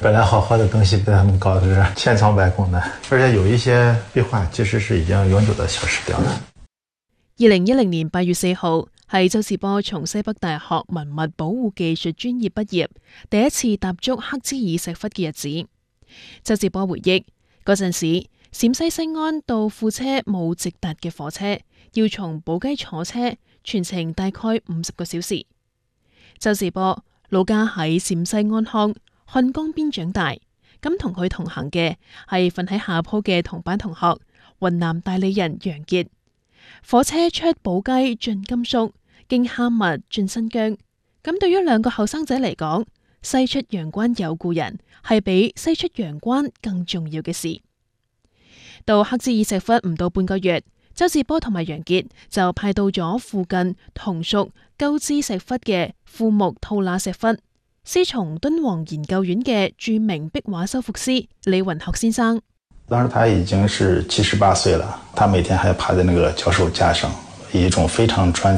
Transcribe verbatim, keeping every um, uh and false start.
本来好好的东西被他们搞得是千疮百孔的，而且有一些壁畫其實是已經永久的消失掉了。 二零一零年八月四號係周志波從西北大學文物保護技術專業畢業，第一次踏足黑茲爾石窟嘅日子。周志波回憶嗰陣時，陝西西安到庫車冇直達嘅火車，要從寶雞坐車，全程大概五十個小時。周志波老家喺陝西安康漢江邊長大，咁同佢同行嘅係瞓喺下鋪嘅同班同學雲南大理人楊傑。火車出寶雞進甘肅，經哈密進新疆。咁對於兩個後生仔嚟講，西出陽關有故人係比西出陽關更重要嘅事。到黑茲爾石窟唔到半個月，周志波同埋楊傑就派到咗附近同屬鳩支石窟嘅庫木吐納石窟，師從敦煌研究院嘅著名壁畫修復師李雲學先生。 當時他已經是七十八歲了，他每天還趴在那個教授架上，以一種非常專